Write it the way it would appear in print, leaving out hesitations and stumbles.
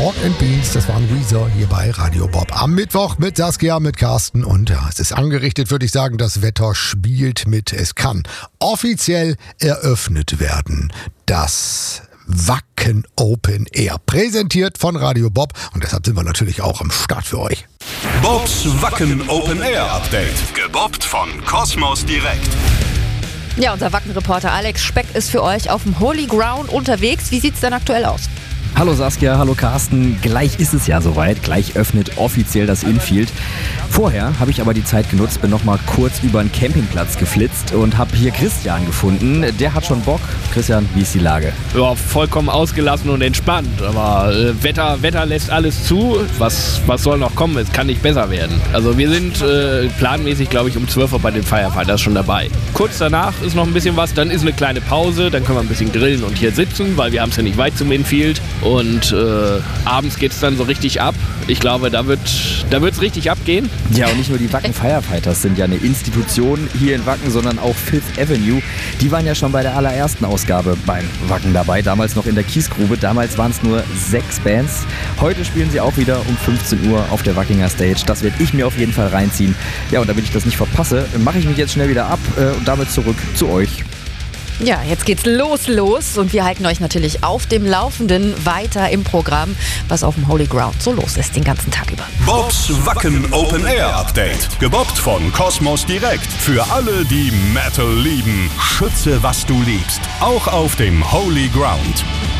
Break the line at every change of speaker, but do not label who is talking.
Pork and Beans, das waren Weezer hier bei Radio Bob. Am Mittwoch mit Saskia, mit Carsten und ja, es ist angerichtet, würde ich sagen, das Wetter spielt mit. Es kann offiziell eröffnet werden. Das Wacken Open Air, präsentiert von Radio Bob und deshalb sind wir natürlich auch am Start für euch.
Bobs Wacken Open Air Update, gebobbt von Kosmos Direkt.
Ja, unser Wacken-Reporter Alex Speck ist für euch auf dem Holy Ground unterwegs. Wie sieht's denn aktuell aus?
Hallo Saskia, hallo Carsten. Gleich ist es ja soweit. Gleich öffnet offiziell das Infield. Vorher habe ich aber die Zeit genutzt, bin noch mal kurz über den Campingplatz geflitzt und habe hier Christian gefunden. Der hat schon Bock. Christian, wie ist die Lage?
Ja, vollkommen ausgelassen und entspannt. Aber Wetter lässt alles zu. Was soll noch kommen? Es kann nicht besser werden. Also wir sind planmäßig, glaube ich, um 12 Uhr bei den Firefighters schon dabei. Kurz danach ist noch ein bisschen was. Dann ist eine kleine Pause. Dann können wir ein bisschen grillen und hier sitzen, weil wir haben es ja nicht weit zum Infield. Und abends geht es dann so richtig ab. Ich glaube, da wird's richtig abgehen.
Ja, und nicht nur die Wacken Firefighters sind ja eine Institution hier in Wacken, sondern auch Fifth Avenue. Die waren ja schon bei der allerersten Ausgabe beim Wacken dabei, damals noch in der Kiesgrube. Damals waren es nur 6 Bands. Heute spielen sie auch wieder um 15 Uhr auf der Wackinger Stage. Das werde ich mir auf jeden Fall reinziehen. Ja, und damit ich das nicht verpasse, mache ich mich jetzt schnell wieder ab und damit zurück zu euch.
Ja, jetzt geht's los und wir halten euch natürlich auf dem Laufenden weiter im Programm, was auf dem Holy Ground so los ist den ganzen Tag über.
Bobs Wacken Open Air Update, gebobbt von Kosmos Direkt. Für alle, die Metal lieben, schütze was du liebst, auch auf dem Holy Ground.